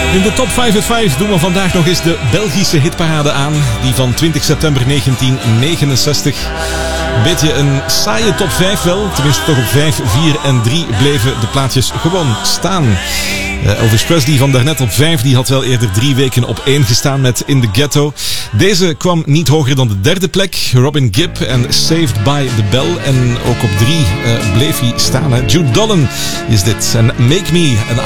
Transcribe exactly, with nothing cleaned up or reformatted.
In de top vijf uit vijf doen we vandaag nog eens de Belgische hitparade aan. Die van twintig september negentien negenenzestig. Een beetje een saaie top vijf wel. Tenminste toch op vijf, vier en drie bleven de plaatjes gewoon staan. Uh, Elvis Presley van daarnet op vijf, die had wel eerder drie weken op één gestaan met In the Ghetto. Deze kwam niet hoger dan de derde plek. Robin Gibb en Saved by the Bell. En ook op drie uh, bleef hij staan. Hè. Jude Dolan is dit. En Make Me an